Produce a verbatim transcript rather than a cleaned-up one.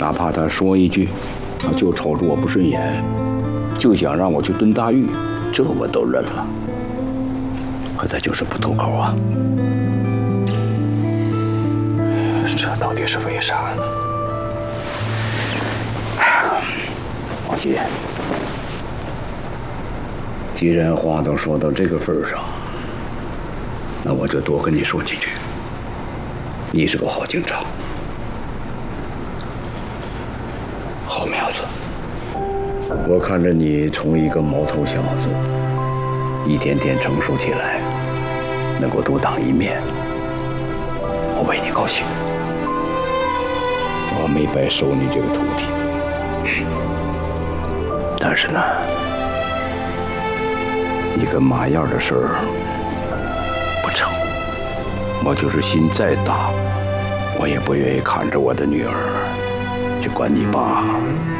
哪怕他说一句，他就瞅着我不顺眼，就想让我去蹲大狱，这我都忍了。可他就是不吐口啊！ 这到底是为啥呢？ 王希，既然话都说到这个份上，那我就多跟你说几句。你是个好警察，好苗子。我看着你从一个毛头小子，一天天成熟起来，能够独当一面，我为你高兴。我没白收你这个徒弟，但是呢，你跟马燕的事儿不成。我就是心再大，我也不愿意看着我的女儿去管你爸